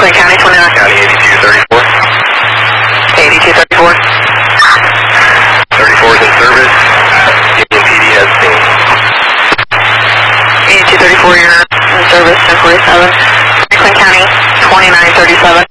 Franklin County 29. County 8234. 8234. 34 is in service. Union PD has seen. 8234, you're in service, 1047. Franklin County 2937.